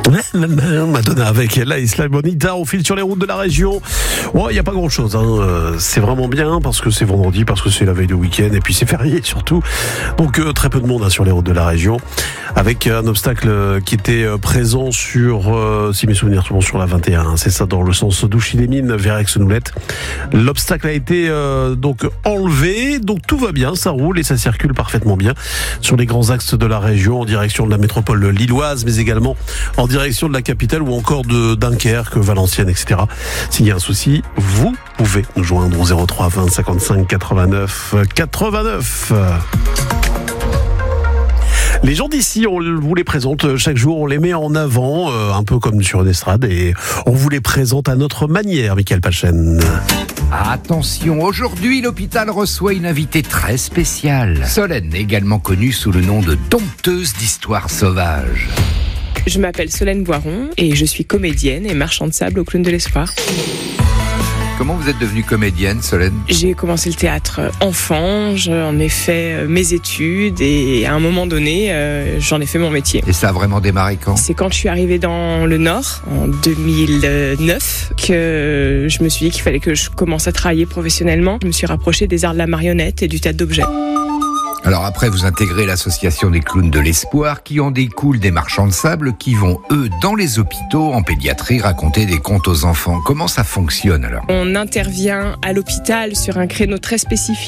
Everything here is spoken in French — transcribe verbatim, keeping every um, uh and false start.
Madonna avec La Isla Bonita, on file sur les routes de la région. Il ouais, n'y a pas grand chose, hein. C'est vraiment bien parce que c'est vendredi, parce que c'est la veille de week-end et puis c'est férié surtout. Donc euh, très peu de monde hein, sur les routes de la région. Avec un obstacle qui était présent sur, euh, si mes souvenirs sont bons, sur la vingt et un. Hein, c'est ça, dans le sens d'Ouchy-les-Mines vers Aix-Noulette. L'obstacle a été euh, donc enlevé, donc tout va bien, ça roule et ça circule parfaitement bien sur les grands axes de la région en direction de la métropole lilloise, mais également en direction de la capitale ou encore de Dunkerque, Valenciennes, et cetera. S'il y a un souci, vous pouvez nous joindre au zéro trois vingt cinquante-cinq quatre-vingt-neuf quatre-vingt-neuf. Les gens d'ici, on vous les présente chaque jour, on les met en avant, euh, un peu comme sur une estrade, et on vous les présente à notre manière, Michael Pachen. Attention, aujourd'hui l'hôpital reçoit une invitée très spéciale. Solène, également connue sous le nom de dompteuse d'histoires sauvages. Je m'appelle Solène Boiron et je suis comédienne et marchand de sable au Clown de l'Espoir. Comment vous êtes devenue comédienne, Solène ? J'ai commencé le théâtre enfant, j'en ai fait mes études et à un moment donné, euh, j'en ai fait mon métier. Et ça a vraiment démarré quand ? C'est quand je suis arrivée dans le Nord, en deux mille neuf, que je me suis dit qu'il fallait que je commence à travailler professionnellement. Je me suis rapprochée des arts de la marionnette et du théâtre d'objets. Alors après, vous intégrez l'association des clowns de l'espoir qui en découle des marchands de sable qui vont, eux, dans les hôpitaux, en pédiatrie, raconter des contes aux enfants. Comment ça fonctionne alors ? On intervient à l'hôpital sur un créneau très spécifique.